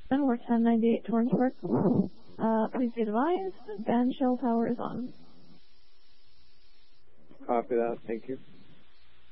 We're 1098 Torrensburg. Please be advised, band shell tower is on. Copy that. Thank you.